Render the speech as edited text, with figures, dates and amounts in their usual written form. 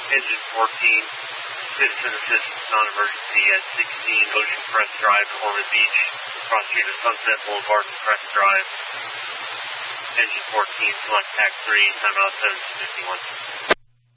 Engine 14, citizen assistance non-emergency at 16 Ocean Crest Drive, Ormond Beach, cross street of Sunset Boulevard and Crest Drive. Engine 14, select TAC 3, timeout 751.